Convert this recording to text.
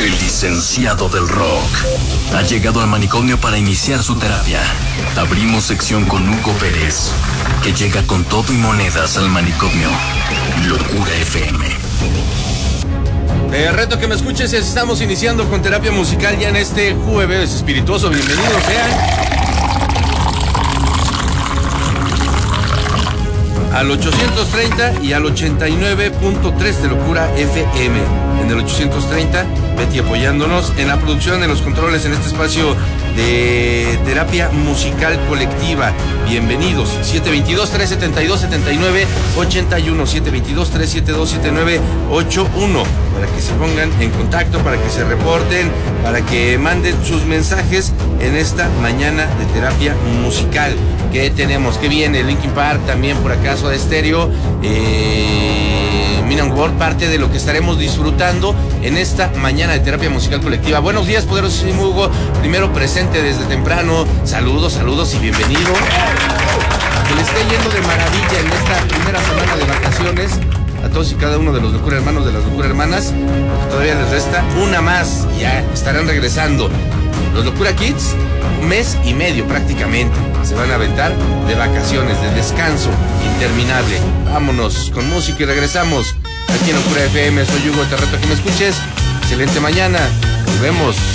El licenciado del rock ha llegado al manicomio para iniciar su terapia. Abrimos sección con Hugo Pérez, que llega con todo y monedas al manicomio. Locura FM. Reto que me escuches, estamos iniciando con terapia musical ya en este jueves espirituoso. Bienvenidos sean al 830 y al 89.3 de Locura FM. En el 830, Betty apoyándonos en la producción, en los controles, en este espacio de terapia musical colectiva. Bienvenidos. 722-372-7981. 722-372-7981. Para que se pongan en contacto, para que se reporten, para que manden sus mensajes en esta mañana de terapia musical. ¿Qué tenemos? ¿Qué viene? Linkin Park también por acá, Soda Stereo, Min & Word, parte de lo que estaremos disfrutando en esta mañana de terapia musical colectiva. Buenos días, poderosísimo Hugo, primero presente desde temprano. Saludos y bienvenido. Que le esté yendo de maravilla en esta primera semana de vacaciones a todos y cada uno de los Locura Hermanos, de las Locura Hermanas, porque todavía les resta una más y ya estarán regresando. Los Locura Kids, un mes y medio prácticamente, se van a aventar de vacaciones, de descanso interminable. Vámonos con música y regresamos aquí en Locura FM. Soy Hugo, te reto que me escuches. Excelente mañana, nos vemos.